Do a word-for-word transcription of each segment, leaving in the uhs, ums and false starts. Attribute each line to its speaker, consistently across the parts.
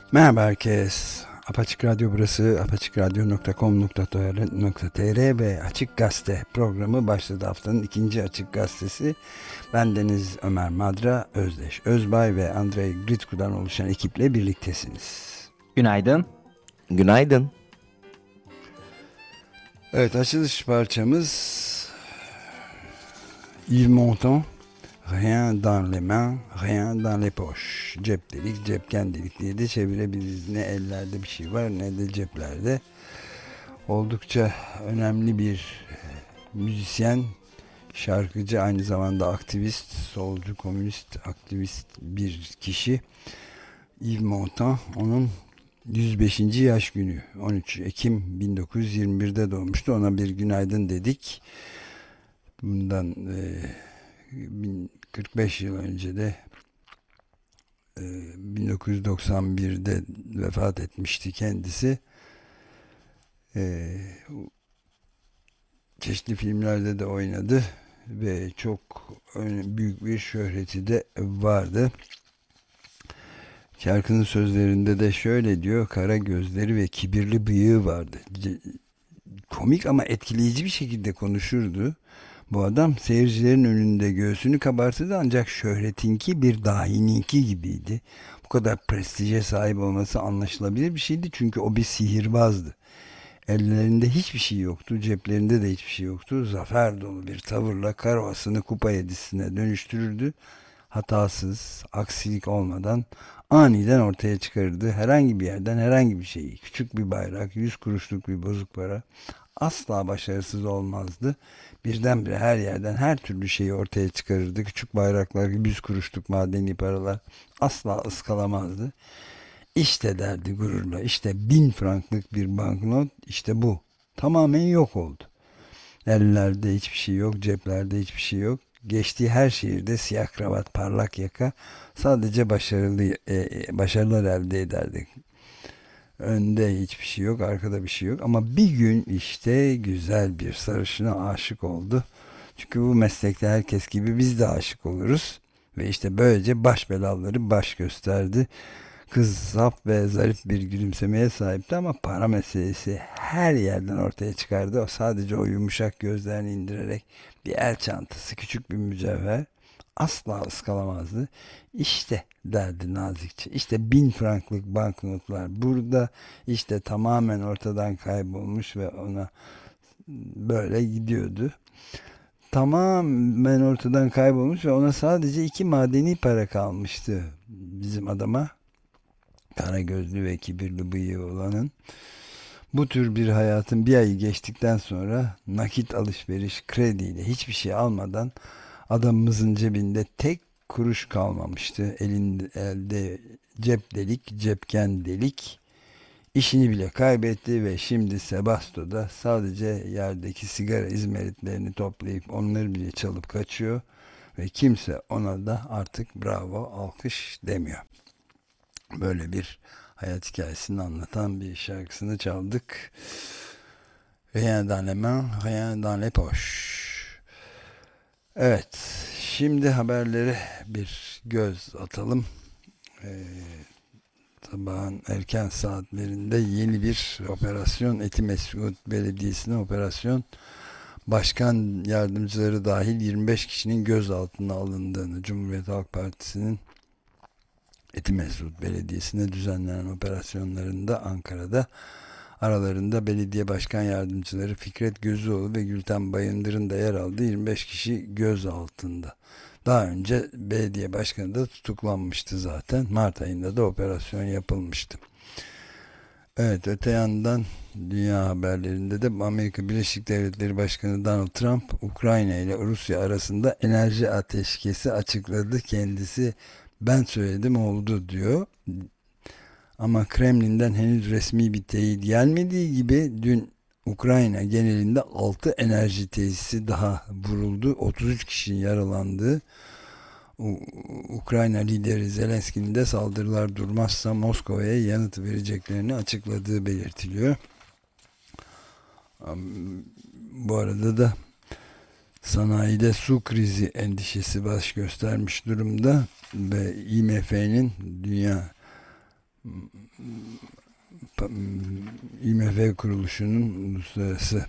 Speaker 1: Merhaba herkes. Apaçık Radyo burası. apaçık radyo nokta com nokta tr ve Açık Gazete programı başladı. Haftanın ikinci Açık Gazetesi. Ben Deniz Ömer Madra, Özdeş Özbay ve Andrei Gritku'dan oluşan ekiple birliktesiniz.
Speaker 2: Günaydın.
Speaker 3: Günaydın.
Speaker 1: Evet, açılış parçamız Yves Montand, Rien dans les mains, rien dans les poches. Cep delik, cepken delik diye de çevirebiliriz. Ne ellerde bir şey var ne de ceplerde. Oldukça önemli bir müzisyen, şarkıcı, aynı zamanda aktivist, solcu, komünist, aktivist bir kişi. Yves Montand, onun yüz beşinci yaş günü. on üç Ekim bin dokuz yüz yirmi bir'de doğmuştu. Ona bir günaydın dedik. Bundan e, kırk beş yıl önce de e, bin dokuz yüz doksan bir'de vefat etmişti kendisi. E, çeşitli filmlerde de oynadı ve çok büyük bir şöhreti de vardı. Şarkının sözlerinde de şöyle diyor: kara gözleri ve kibirli bıyığı vardı. Komik ama etkileyici bir şekilde konuşurdu. Bu adam seyircilerin önünde göğsünü kabartırdı, ancak şöhretinki bir dahininki gibiydi. Bu kadar prestije sahip olması anlaşılabilir bir şeydi, çünkü o bir sihirbazdı. Ellerinde hiçbir şey yoktu, ceplerinde de hiçbir şey yoktu. Zafer dolu bir tavırla karvasını kupa yedisine dönüştürürdü. Hatasız, aksilik olmadan aniden ortaya çıkarırdı. Herhangi bir yerden herhangi bir şeyi, küçük bir bayrak, yüz kuruşluk bir bozuk para, asla başarısız olmazdı. Birdenbire her yerden her türlü şeyi ortaya çıkarırdı. Küçük bayraklar, yüz kuruşluk madeni paralar asla ıskalamazdı. İşte derdi gururla, işte bin franklık bir banknot, işte bu. Tamamen yok oldu. Ellerde hiçbir şey yok, ceplerde hiçbir şey yok. Geçtiği her şehirde siyah kravat, parlak yaka, sadece başarılı e, e, başarılar elde ederdik. Önde hiçbir şey yok, arkada bir şey yok. Ama bir gün işte güzel bir sarışına aşık oldu. Çünkü bu meslekte herkes gibi biz de aşık oluruz. Ve işte böylece baş belaları baş gösterdi. Kız saf ve zarif bir gülümsemeye sahipti, ama para meselesi her yerden ortaya çıkardı. O sadece o yumuşak gözlerini indirerek bir el çantası, küçük bir mücevher, asla ıskalamazdı. İşte derdi nazikçe, İşte bin franklık banknotlar burada, işte tamamen ortadan kaybolmuş ve ona böyle gidiyordu. Tamamen ortadan kaybolmuş ve ona sadece iki madeni para kalmıştı, bizim adama. Kara gözlü ve kibirli bıyığı olanın. Bu tür bir hayatın bir ayı geçtikten sonra nakit alışveriş, krediyle, hiçbir şey almadan adamımızın cebinde tek kuruş kalmamıştı. Elinde, elde cep delik, cepken delik. İşini bile kaybetti ve şimdi Sebasto'da sadece yerdeki sigara izmaritlerini toplayıp onları bile çalıp kaçıyor ve kimse ona da artık bravo, alkış demiyor. Böyle bir hayat hikayesini anlatan bir şarkısını çaldık. Rien dans les mains, rien dans les poches. Evet, şimdi haberlere bir göz atalım. Ee, sabahın erken saatlerinde yeni bir operasyon, Etimesgut Belediyesi'ne operasyon, başkan yardımcıları dahil yirmi beş kişinin gözaltına alındığını, Cumhuriyet Halk Partisi'nin Etimesgut Belediyesi'ne düzenlenen operasyonlarında Ankara'da, aralarında belediye başkan yardımcıları Fikret Gözüoğlu ve Gülten Bayındır'ın da yer aldığı yirmi beş kişi gözaltında. Daha önce belediye başkanı da tutuklanmıştı zaten. Mart ayında da operasyon yapılmıştı. Evet, öte yandan dünya haberlerinde de Amerika Birleşik Devletleri Başkanı Donald Trump, Ukrayna ile Rusya arasında enerji ateşkesi açıkladı. Kendisi ben söyledim oldu diyor. Ama Kremlin'den henüz resmi bir teyit gelmediği gibi dün Ukrayna genelinde altı enerji tesisi daha vuruldu. otuz üç kişinin yaralandığı, Ukrayna lideri Zelenski'nin de saldırılar durmazsa Moskova'ya yanıt vereceklerini açıkladığı belirtiliyor. Bu arada da sanayide su krizi endişesi baş göstermiş durumda ve I M F'nin, Dünya I M F kuruluşunun uluslararası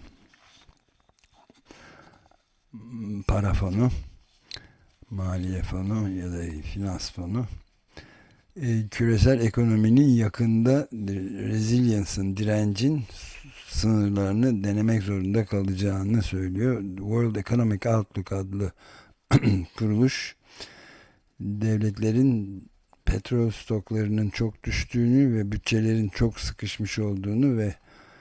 Speaker 1: para fonu, maliye fonu ya da finans fonu e, küresel ekonominin yakında resilience'ın, direncin sınırlarını denemek zorunda kalacağını söylüyor. World Economic Outlook adlı kuruluş, devletlerin petrol stoklarının çok düştüğünü ve bütçelerin çok sıkışmış olduğunu ve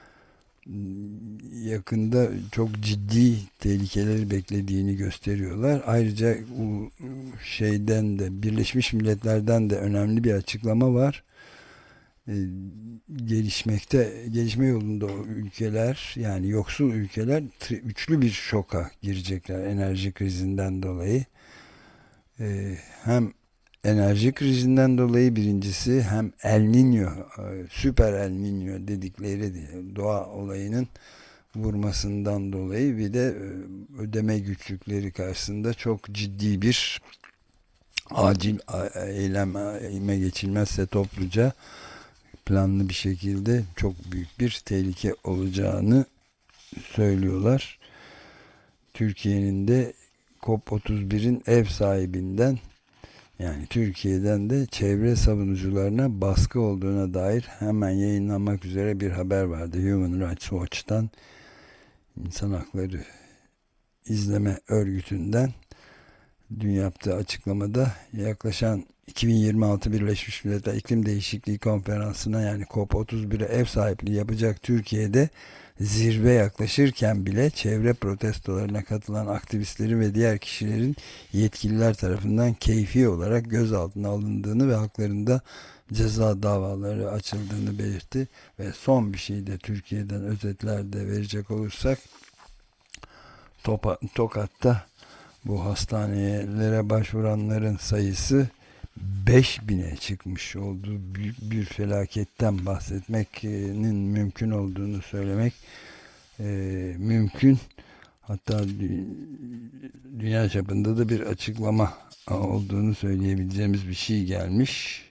Speaker 1: yakında çok ciddi tehlikeleri beklediğini gösteriyorlar. Ayrıca bu şeyden de, Birleşmiş Milletler'den de önemli bir açıklama var. Ee, gelişmekte, gelişme yolunda o ülkeler, yani yoksul ülkeler üçlü bir şoka girecekler enerji krizinden dolayı. Ee, hem enerji krizinden dolayı birincisi, hem El Niño, süper El Niño dedikleri doğa olayının vurmasından dolayı, bir de ödeme güçlükleri karşısında çok ciddi bir acil eylem, eyleme geçilmezse topluca planlı bir şekilde çok büyük bir tehlike olacağını söylüyorlar. Türkiye'nin de COP otuz birin ev sahibinden, yani Türkiye'den de çevre savunucularına baskı olduğuna dair hemen yayınlanmak üzere bir haber vardı. Human Rights Watch'tan, İnsan Hakları İzleme Örgütü'nden dün yaptığı açıklamada, yaklaşan iki bin yirmi altı Birleşmiş Milletler İklim Değişikliği Konferansı'na, yani COP otuz bire ev sahipliği yapacak Türkiye'de zirve yaklaşırken bile çevre protestolarına katılan aktivistleri ve diğer kişilerin yetkililer tarafından keyfi olarak gözaltına alındığını ve haklarında ceza davaları açıldığını belirtti. Ve son bir şey de Türkiye'den özetler de verecek olursak, Topa, Tokat'ta bu hastanelere başvuranların sayısı beş bine çıkmış olduğu büyük bir felaketten bahsetmenin mümkün olduğunu söylemek e, mümkün. Hatta dünya çapında da bir açıklama olduğunu söyleyebileceğimiz bir şey gelmiş.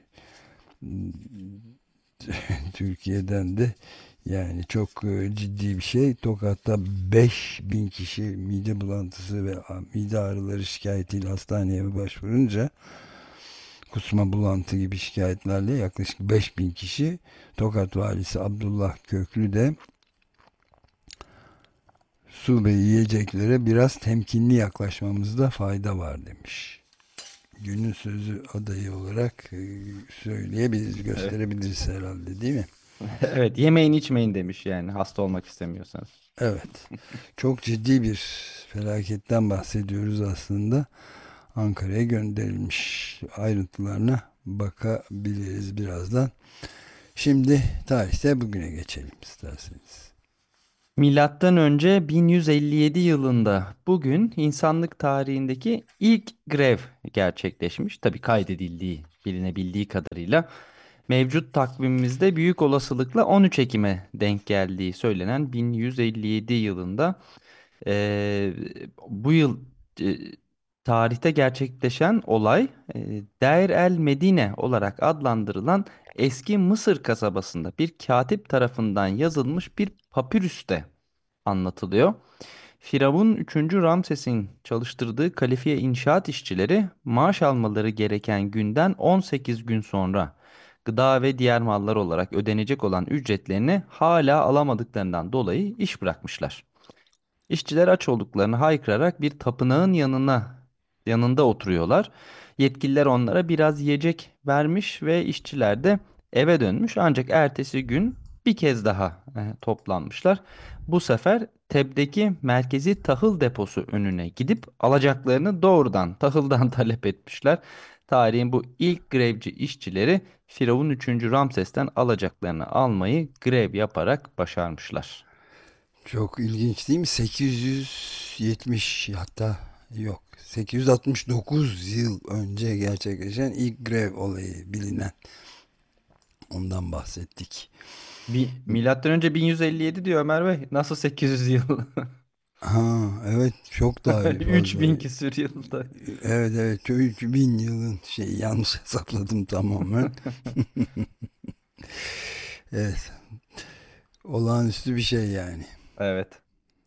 Speaker 1: Türkiye'den de, yani çok ciddi bir şey. Tokat'ta beş bin kişi mide bulantısı ve mide ağrıları şikayetiyle hastaneye başvurunca, kusma, bulantı gibi şikayetlerle yaklaşık beş bin kişi, Tokat valisi Abdullah Köklü de su ve yiyeceklere biraz temkinli yaklaşmamızda fayda var demiş. Günün sözü adayı olarak söyleyebiliriz, gösterebiliriz herhalde, değil mi?
Speaker 2: Evet, yemeyin içmeyin demiş, yani hasta olmak istemiyorsanız.
Speaker 1: Evet. Çok ciddi bir felaketten bahsediyoruz aslında. Ankara'ya gönderilmiş, ayrıntılarına bakabiliriz birazdan. Şimdi tarihte bugüne geçelim isterseniz.
Speaker 2: Milattan önce bin yüz elli yedi yılında bugün insanlık tarihindeki ilk grev gerçekleşmiş. Tabii kaydedildiği, bilinebildiği kadarıyla. Mevcut takvimimizde büyük olasılıkla on üç Ekim'e denk geldiği söylenen bin yüz elli yedi yılında eee, bu yıl e, tarihte gerçekleşen olay e, Deir el Medine olarak adlandırılan eski Mısır kasabasında bir katip tarafından yazılmış bir papirüste anlatılıyor. Firavun üçüncü Ramses'in çalıştırdığı kalifiye inşaat işçileri maaş almaları gereken günden on sekiz gün sonra gıda ve diğer mallar olarak ödenecek olan ücretlerini hala alamadıklarından dolayı iş bırakmışlar. İşçiler aç olduklarını haykırarak bir tapınağın yanına yanında oturuyorlar. Yetkililer onlara biraz yiyecek vermiş ve işçiler de eve dönmüş. Ancak ertesi gün bir kez daha e, toplanmışlar. Bu sefer Teb'deki merkezi tahıl deposu önüne gidip alacaklarını doğrudan tahıldan talep etmişler. Tarihin bu ilk grevci işçileri Firavun üçüncü Ramses'ten alacaklarını almayı grev yaparak başarmışlar.
Speaker 1: Çok ilginç değil mi? sekiz yüz yetmiş, hatta yok, sekiz yüz altmış dokuz yıl önce gerçekleşen ilk grev olayı bilinen. Ondan bahsettik.
Speaker 2: Bir, milattan önce bin yüz elli yedi diyor Ömer Bey. Nasıl sekiz yüz yıl?
Speaker 1: Ha, evet, çok daha fazla.
Speaker 2: üç bin küsür yılda.
Speaker 1: Evet, evet, üç bin yılın şey, yanlış hesapladım tamamen. Evet, olağanüstü bir şey yani.
Speaker 2: Evet.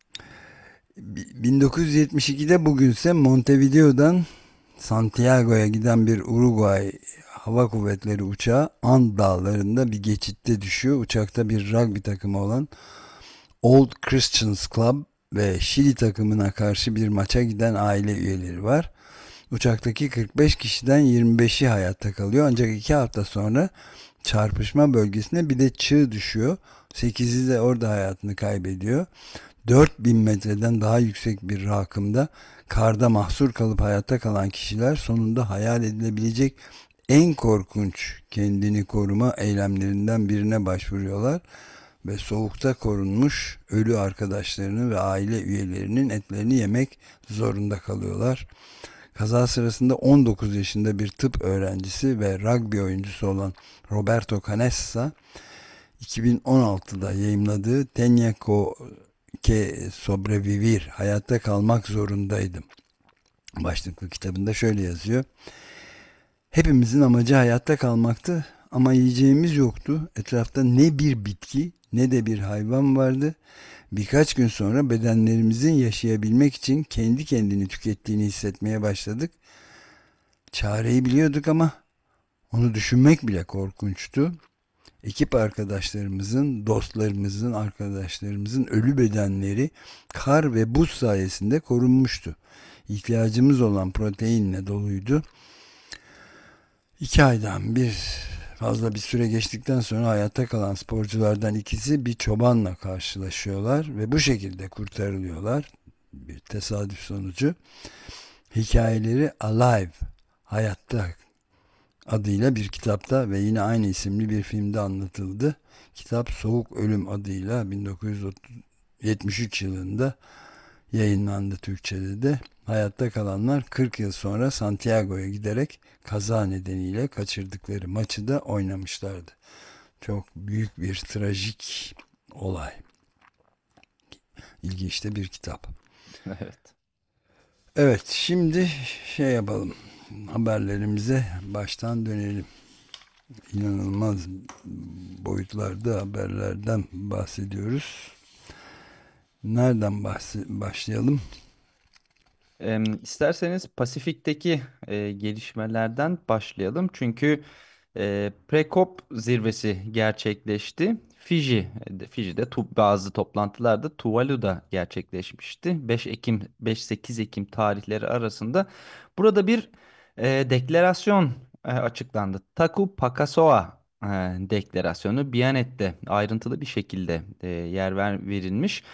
Speaker 1: bin dokuz yüz yetmiş ikide bugünse Montevideo'dan Santiago'ya giden bir Uruguay Hava Kuvvetleri uçağı And Dağları'nda bir geçitte düşüyor. Uçakta bir rugby takımı olan Old Christians Club ve Şili takımına karşı bir maça giden aile üyeleri var. Uçaktaki kırk beş kişiden yirmi beşi hayatta kalıyor. Ancak iki hafta sonra çarpışma bölgesine bir de çığ düşüyor. sekizi de orada hayatını kaybediyor. dört bin metreden daha yüksek bir rakımda karda mahsur kalıp hayatta kalan kişiler sonunda hayal edilebilecek en korkunç kendini koruma eylemlerinden birine başvuruyorlar ve soğukta korunmuş ölü arkadaşlarını ve aile üyelerinin etlerini yemek zorunda kalıyorlar. Kaza sırasında on dokuz yaşında bir tıp öğrencisi ve rugby oyuncusu olan Roberto Canessa iki bin on altıda yayımladığı Tenía que sobrevivir, hayatta kalmak zorundaydım başlıklı kitabında şöyle yazıyor. Hepimizin amacı hayatta kalmaktı ama yiyeceğimiz yoktu. Etrafta ne bir bitki ne de bir hayvan vardı. Birkaç gün sonra bedenlerimizin yaşayabilmek için kendi kendini tükettiğini hissetmeye başladık. Çareyi biliyorduk ama onu düşünmek bile korkunçtu. Ekip arkadaşlarımızın, dostlarımızın, arkadaşlarımızın ölü bedenleri kar ve buz sayesinde korunmuştu. İhtiyacımız olan proteinle doluydu. İki aydan bir fazla bir süre geçtikten sonra hayatta kalan sporculardan ikisi bir çobanla karşılaşıyorlar ve bu şekilde kurtarılıyorlar. Bir tesadüf sonucu. Hikayeleri Alive, hayatta adıyla bir kitapta ve yine aynı isimli bir filmde anlatıldı. Kitap Soğuk Ölüm adıyla bin dokuz yüz yetmiş üç yılında yayınlandı Türkçe'de de. Hayatta kalanlar kırk yıl sonra Santiago'ya giderek kaza nedeniyle kaçırdıkları maçı da oynamışlardı. Çok büyük bir trajik olay. İlginç de bir kitap.
Speaker 2: Evet.
Speaker 1: Evet, şimdi şey yapalım. Haberlerimize baştan dönelim. İnanılmaz boyutlarda haberlerden bahsediyoruz. Nereden bahs- başlayalım?
Speaker 2: Em, isterseniz Pasifik'teki e, gelişmelerden başlayalım. Çünkü e, Prekop zirvesi gerçekleşti. Fiji, e, Fiji'de tu- bazı toplantılarda Tuvalu'da gerçekleşmişti. beş Ekim, beş sekiz Ekim tarihleri arasında. Burada bir e, deklarasyon e, açıklandı. Taku Pakasoa e, deklarasyonu Biyanet'te ayrıntılı bir şekilde e, yer ver, verilmiş.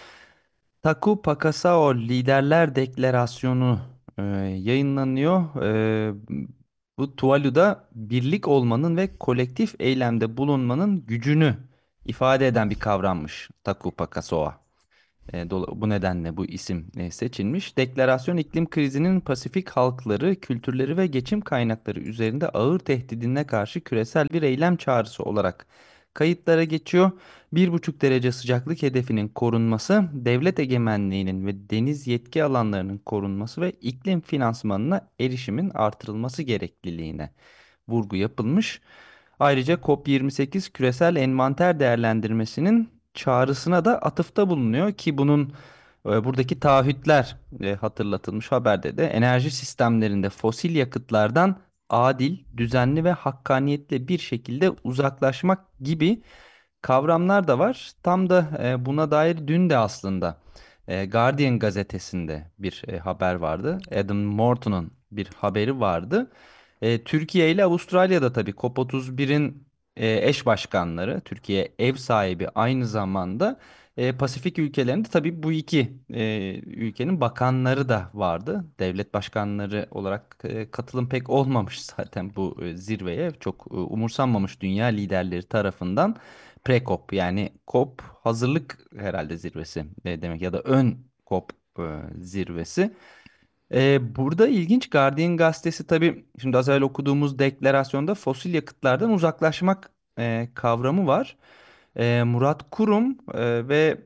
Speaker 2: Taku Pakasao Liderler Deklarasyonu e, yayınlanıyor. E, bu Tuvalu'da birlik olmanın ve kolektif eylemde bulunmanın gücünü ifade eden bir kavrammış Taku Pakasao. E, dola- bu nedenle bu isim e, seçilmiş. Deklarasyon iklim krizinin Pasifik halkları, kültürleri ve geçim kaynakları üzerinde ağır tehdidine karşı küresel bir eylem çağrısı olarak kayıtlara geçiyor. Bir buçuk derece sıcaklık hedefinin korunması, devlet egemenliğinin ve deniz yetki alanlarının korunması ve iklim finansmanına erişimin artırılması gerekliliğine vurgu yapılmış. Ayrıca COP yirmi sekiz küresel envanter değerlendirmesinin çağrısına da atıfta bulunuyor ki bunun e, buradaki taahhütler e, hatırlatılmış haberde de enerji sistemlerinde fosil yakıtlardan adil, düzenli ve hakkaniyetli bir şekilde uzaklaşmak gibi kavramlar da var. Tam da e, buna dair dün de aslında e, Guardian gazetesinde bir e, haber vardı. Adam Morton'un bir haberi vardı. E, Türkiye ile Avustralya'da tabii COP otuz birin e, eş başkanları, Türkiye ev sahibi aynı zamanda e, Pasifik ülkelerinde tabii bu iki e, ülkenin bakanları da vardı. Devlet başkanları olarak e, katılım pek olmamış zaten bu e, zirveye. Çok e, umursanmamış dünya liderleri tarafından. Pre-COP yani COP hazırlık herhalde zirvesi e, demek ya da ön COP e, zirvesi. E, burada ilginç Guardian gazetesi tabii şimdi az evvel okuduğumuz deklarasyonda fosil yakıtlardan uzaklaşmak e, kavramı var. E, Murat Kurum e, ve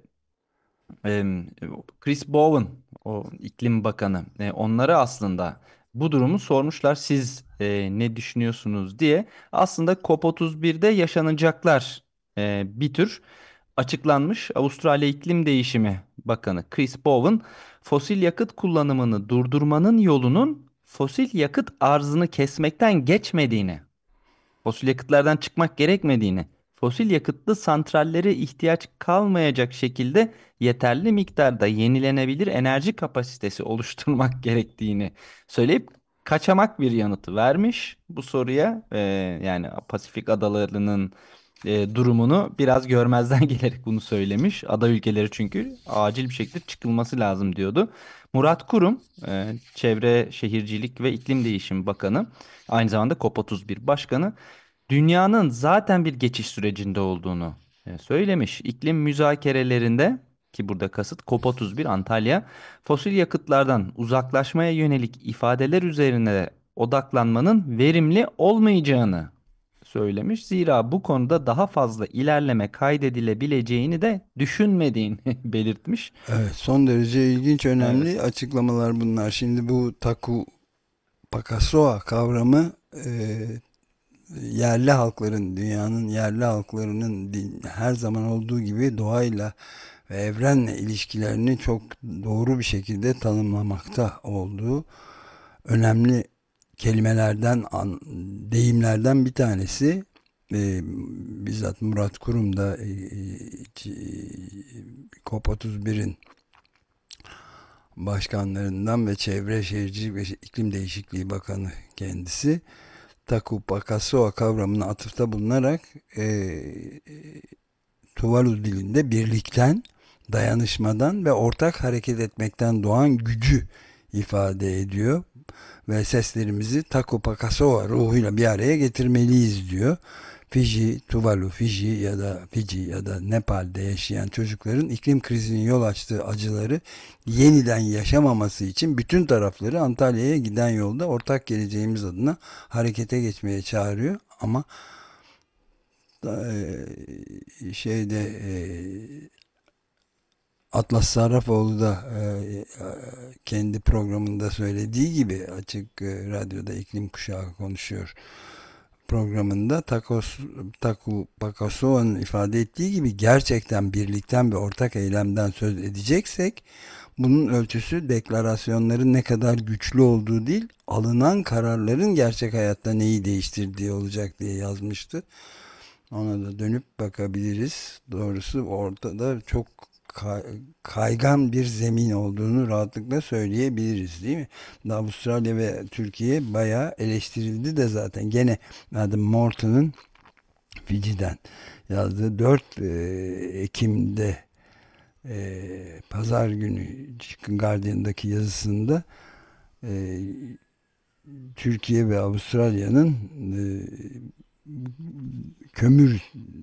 Speaker 2: e, Chris Bowen o iklim bakanı e, onları aslında bu durumu sormuşlar. Siz e, ne düşünüyorsunuz diye. Aslında COP otuz birde yaşanacaklar e, bir tür açıklanmış. Avustralya İklim Değişimi Bakanı Chris Bowen, fosil yakıt kullanımını durdurmanın yolunun fosil yakıt arzını kesmekten geçmediğini, fosil yakıtlardan çıkmak gerekmediğini, fosil yakıtlı santrallere ihtiyaç kalmayacak şekilde yeterli miktarda yenilenebilir enerji kapasitesi oluşturmak gerektiğini söyleyip kaçamak bir yanıtı vermiş bu soruya. Ee, yani Pasifik adalarının e, durumunu biraz görmezden gelerek bunu söylemiş. Ada ülkeleri çünkü acil bir şekilde çıkılması lazım diyordu. Murat Kurum, e, Çevre Şehircilik ve İklim Değişimi Bakanı, aynı zamanda COP otuz bir Başkanı, dünyanın zaten bir geçiş sürecinde olduğunu e, söylemiş. İklim müzakerelerinde, ki burada kasıt COP otuz bir Antalya, fosil yakıtlardan uzaklaşmaya yönelik ifadeler üzerine odaklanmanın verimli olmayacağını söylemiş. Zira bu konuda daha fazla ilerleme kaydedilebileceğini de düşünmediğini belirtmiş.
Speaker 1: Evet, son derece ilginç, önemli
Speaker 2: Evet.
Speaker 1: açıklamalar bunlar. Şimdi bu taku Pakasoa kavramı e, yerli halkların, dünyanın yerli halklarının din- her zaman olduğu gibi doğayla ve evrenle ilişkilerini çok doğru bir şekilde tanımlamakta olduğu önemli kelimelerden, an- deyimlerden bir tanesi. E, bizzat Murat Kurum da e, e, COP otuz birin başkanlarından ve Çevre Şehircilik ve İklim Değişikliği Bakanı kendisi. Taku Pakasoa kavramına atıfta bulunarak e, Tuvalu dilinde birlikten, dayanışmadan ve ortak hareket etmekten doğan gücü ifade ediyor. Ve seslerimizi Taku Pakasoa ruhuyla bir araya getirmeliyiz diyor. Fiji, Tuvalu, Fiji ya da Fiji ya da Nepal'de yaşayan çocukların iklim krizinin yol açtığı acıları yeniden yaşamaması için bütün tarafları Antalya'ya giden yolda ortak geleceğimiz adına harekete geçmeye çağırıyor. Ama e, şeyde e, Atlas Sarrafoğlu da e, e, kendi programında söylediği gibi Açık e, Radyo'da iklim kuşağı konuşuyor programında Takos, Taku Pakasoa'nın ifade ettiği gibi gerçekten birlikten ve ortak eylemden söz edeceksek bunun ölçüsü deklarasyonların ne kadar güçlü olduğu değil, alınan kararların gerçek hayatta neyi değiştirdiği olacak diye yazmıştı. Ona da dönüp bakabiliriz. Doğrusu ortada çok kaygan bir zemin olduğunu rahatlıkla söyleyebiliriz, değil mi? Avustralya ve Türkiye bayağı eleştirildi de zaten. Gene Adam Morton'un Fiji'den yazdığı dört e, Ekim'de e, Pazar günü çıkın Guardian'daki yazısında e, Türkiye ve Avustralya'nın e, kömür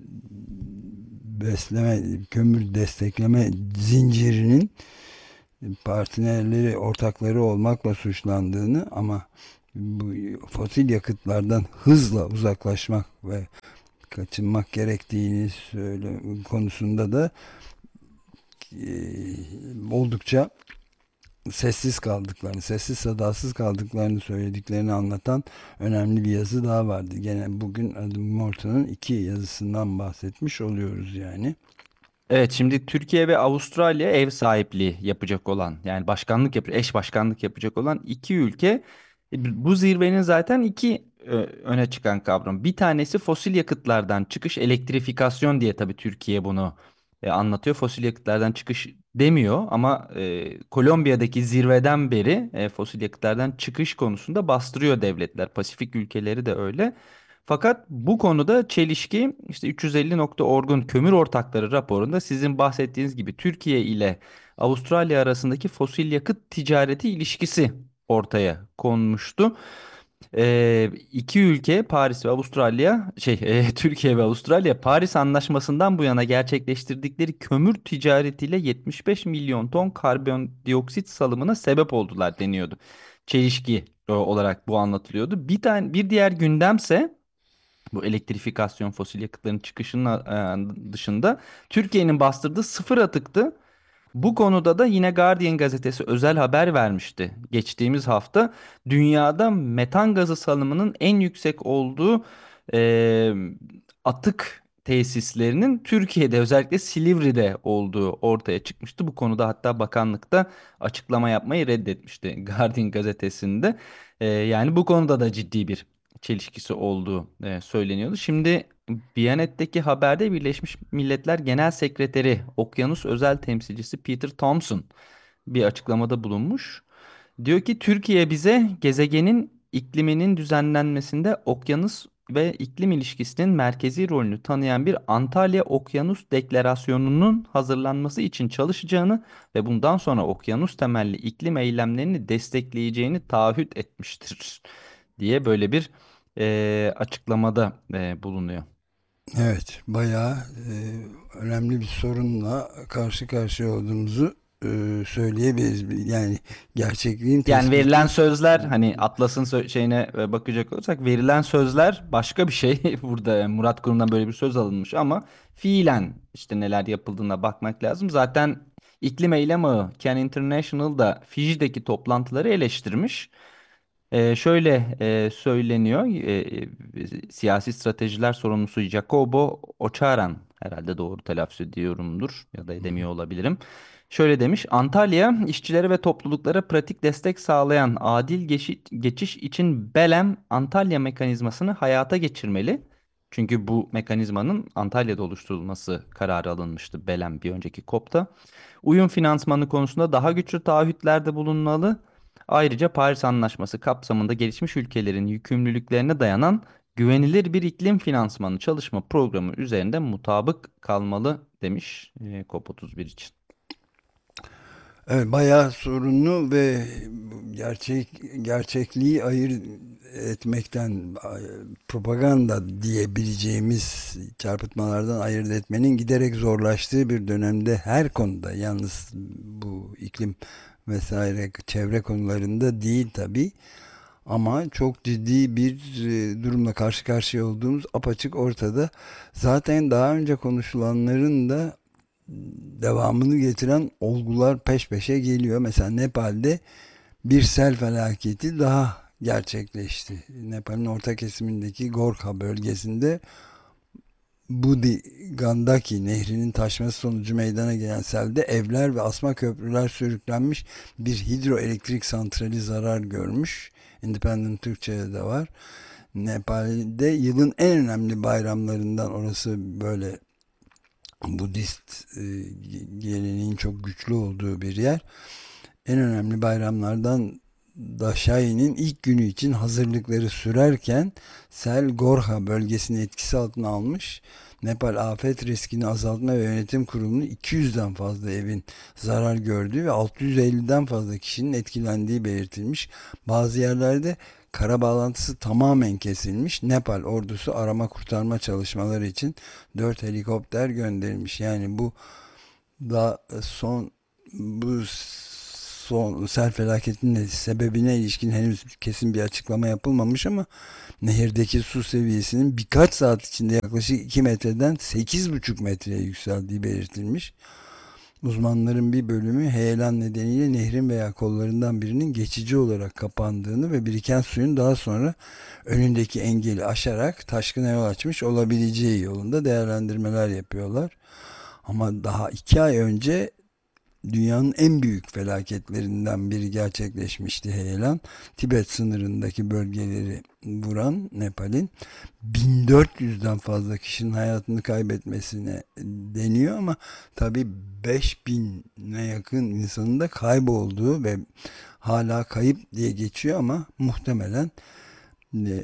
Speaker 1: besleme, kömür destekleme zincirinin partnerleri, ortakları olmakla suçlandığını ama bu fosil yakıtlardan hızla uzaklaşmak ve kaçınmak gerektiğini söyle konusunda da e, oldukça sessiz kaldıklarını, sessiz sedasız kaldıklarını söylediklerini anlatan önemli bir yazı daha vardı. Gene bugün Adam Morton'un iki yazısından bahsetmiş oluyoruz yani.
Speaker 2: Evet, şimdi Türkiye ve Avustralya ev sahipliği yapacak olan, yani başkanlık yapacak, eş başkanlık yapacak olan iki ülke. E, bu zirvenin zaten iki e, öne çıkan kavram. Bir tanesi fosil yakıtlardan çıkış, elektrifikasyon diye tabii Türkiye bunu e, anlatıyor. Fosil yakıtlardan çıkış demiyor ama e, Kolombiya'daki zirveden beri e, fosil yakıtlardan çıkış konusunda bastırıyor devletler. Pasifik ülkeleri de öyle. Fakat bu konuda çelişki, işte üç yüz elli nokta org'un kömür ortakları raporunda sizin bahsettiğiniz gibi Türkiye ile Avustralya arasındaki fosil yakıt ticareti ilişkisi ortaya konmuştu. Ee, iki ülke, Paris ve Avustralya, şey e, Türkiye ve Avustralya, Paris Anlaşması'ndan bu yana gerçekleştirdikleri kömür ticaretiyle yetmiş beş milyon ton karbondioksit salımına sebep oldular deniyordu. Çelişki e, olarak bu anlatılıyordu. Bir tane bir diğer gündemse bu elektrifikasyon, fosil yakıtların çıkışının e, dışında Türkiye'nin bastırdığı sıfır atıktı. Bu konuda da yine Guardian gazetesi özel haber vermişti. Geçtiğimiz hafta dünyada metan gazı salımının en yüksek olduğu e, atık tesislerinin Türkiye'de, özellikle Silivri'de olduğu ortaya çıkmıştı. Bu konuda hatta bakanlık da açıklama yapmayı reddetmişti Guardian gazetesinde. Ee, yani bu konuda da ciddi bir çelişkisi olduğu e, söyleniyordu. Şimdi Biyanet'teki haberde Birleşmiş Milletler Genel Sekreteri, Okyanus Özel Temsilcisi Peter Thompson bir açıklamada bulunmuş. Diyor ki Türkiye bize gezegenin ikliminin düzenlenmesinde okyanus ve iklim ilişkisinin merkezi rolünü tanıyan bir Antalya Okyanus Deklarasyonu'nun hazırlanması için çalışacağını ve bundan sonra okyanus temelli iklim eylemlerini destekleyeceğini taahhüt etmiştir diye böyle bir eee, açıklamada eee, bulunuyor.
Speaker 1: Evet, bayağı e, önemli bir sorunla karşı karşıya olduğumuzu e, söyleyebiliriz. Yani gerçekliğin
Speaker 2: Yani verilen
Speaker 1: tespiti.
Speaker 2: sözler, hani Atlas'ın sö- şeyine e, bakacak olursak, verilen sözler başka bir şey. Burada yani Murat Kurum'dan böyle bir söz alınmış ama fiilen işte neler yapıldığına bakmak lazım. Zaten iklim eylem ağı Can International da Fiji'deki toplantıları eleştirmiş. Ee, şöyle e, söyleniyor, e, e, siyasi stratejiler sorumlusu Jacobo Oçaran, herhalde doğru telaffuz ediyorumdur ya da edemiyor olabilirim. Şöyle demiş: Antalya, işçilere ve topluluklara pratik destek sağlayan adil geçiş, geçiş için Belem Antalya mekanizmasını hayata geçirmeli. Çünkü bu mekanizmanın Antalya'da oluşturulması kararı alınmıştı Belem bir önceki COP'ta. Uyum finansmanı konusunda daha güçlü taahhütlerde bulunmalı. Ayrıca Paris Anlaşması kapsamında gelişmiş ülkelerin yükümlülüklerine dayanan güvenilir bir iklim finansmanı çalışma programı üzerinde mutabık kalmalı demiş e, COP otuz bir için.
Speaker 1: Evet, bayağı sorunlu ve gerçek gerçekliği ayırt etmekten, propaganda diyebileceğimiz çarpıtmalardan ayırt etmenin giderek zorlaştığı bir dönemde, her konuda, yalnız bu iklim vesaire çevre konularında değil tabii, ama çok ciddi bir e, durumla karşı karşıya olduğumuz apaçık ortada. Zaten daha önce konuşulanların da devamını getiren olgular peş peşe geliyor. Mesela Nepal'de bir sel felaketi daha gerçekleşti. Nepal'in orta kesimindeki Gorkha bölgesinde Budi Gandaki nehrinin taşması sonucu meydana gelen selde evler ve asma köprüler sürüklenmiş, bir hidroelektrik santrali zarar görmüş. Independent Türkçe'de de var. Nepal'de yılın en önemli bayramlarından, orası böyle Budist e, geleneğin çok güçlü olduğu bir yer. En önemli bayramlardan Dashain'in ilk günü için hazırlıkları sürerken sel Gorha bölgesini etkisi altına almış. Nepal Afet Riskini Azaltma ve Yönetim Kurulu'nun iki yüzden fazla evin zarar gördüğü ve altı yüz elli'den fazla kişinin etkilendiği belirtilmiş. Bazı yerlerde kara bağlantısı tamamen kesilmiş. Nepal ordusu arama kurtarma çalışmaları için dört helikopter gönderilmiş. Yani bu da son bu son sel felaketinin sebebine ilişkin henüz kesin bir açıklama yapılmamış ama nehirdeki su seviyesinin birkaç saat içinde yaklaşık iki metreden sekiz buçuk metreye yükseldiği belirtilmiş. Uzmanların bir bölümü heyelan nedeniyle nehrin veya kollarından birinin geçici olarak kapandığını ve biriken suyun daha sonra önündeki engeli aşarak taşkına yol açmış olabileceği yolunda değerlendirmeler yapıyorlar. Ama daha iki ay önce dünyanın en büyük felaketlerinden biri gerçekleşmişti heyelan. Tibet sınırındaki bölgeleri vuran Nepal'in bin dört yüzden fazla kişinin hayatını kaybetmesine deniyor ama tabii beş bine yakın insanın da kaybolduğu ve hala kayıp diye geçiyor ama muhtemelen e,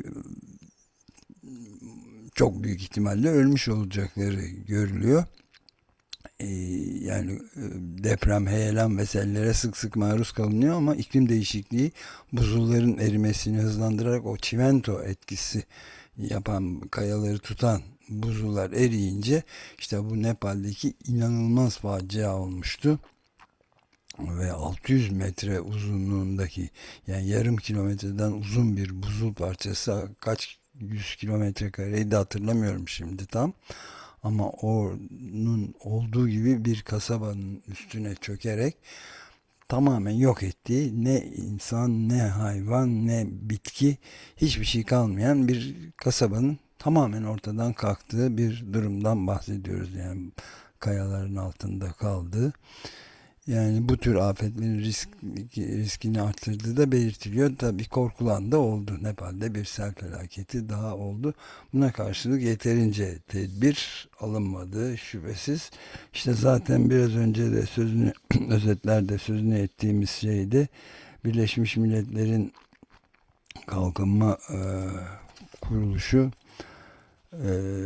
Speaker 1: çok büyük ihtimalle ölmüş olacakları görülüyor. Ee, yani e, deprem, heyelan vesairelere sık sık maruz kalınıyor ama iklim değişikliği buzulların erimesini hızlandırarak o çimento etkisi yapan, kayaları tutan buzullar eriyince işte bu Nepal'deki inanılmaz facia olmuştu. Ve altı yüz metre uzunluğundaki, yani yarım kilometreden uzun bir buzul parçası, kaç yüz kilometre kareydi hatırlamıyorum şimdi tam. Ama onun olduğu gibi bir kasabanın üstüne çökerek tamamen yok etti. Ne insan, ne hayvan, ne bitki, hiçbir şey kalmayan bir kasabanın tamamen ortadan kalktığı bir durumdan bahsediyoruz. Yani kayaların altında kaldığı. Yani bu tür afetlerin risk, riskini arttırdığı da belirtiliyor. Tabii korkulan da oldu. Nepal'de bir sel felaketi daha oldu. Buna karşılık yeterince tedbir alınmadığı şüphesiz. İşte zaten biraz önce de sözünü özetlerde sözünü ettiğimiz şeyde Birleşmiş Milletler'in kalkınma e, kuruluşu e,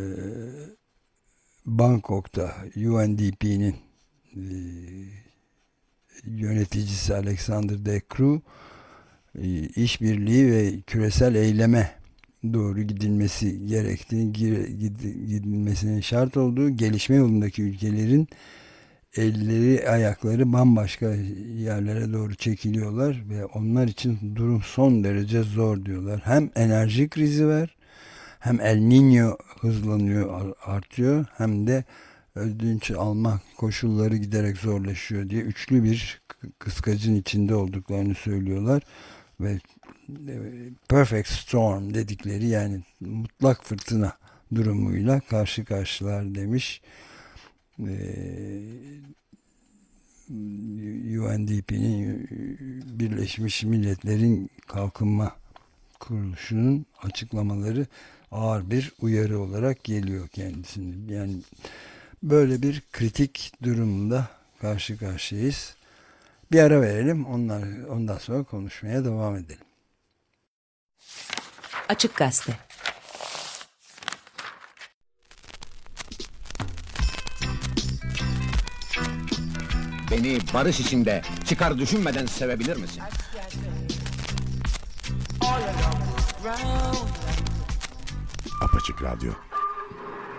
Speaker 1: Bangkok'ta U N D P'nin e, yöneticisi Alexander De Croo işbirliği ve küresel eyleme doğru gidilmesi gerektiğini, gidilmesinin şart olduğu, gelişme yolundaki ülkelerin elleri ayakları bambaşka yerlere doğru çekiliyorlar ve onlar için durum son derece zor diyorlar. Hem enerji krizi var, hem El Niño hızlanıyor, artıyor, hem de ödünç alma koşulları giderek zorlaşıyor diye üçlü bir kıskacın içinde olduklarını söylüyorlar ve perfect storm dedikleri, yani mutlak fırtına durumuyla karşı karşılar demiş. U N D P'nin, Birleşmiş Milletler'in kalkınma kuruluşunun açıklamaları ağır bir uyarı olarak geliyor kendisine. Yani böyle bir kritik durumda karşı karşıyayız. Bir ara verelim. Onlar, ondan sonra konuşmaya devam edelim.
Speaker 3: Açık Gazete.
Speaker 4: Beni barış içinde çıkar düşünmeden sevebilir misin?
Speaker 5: Apaçık Radyo.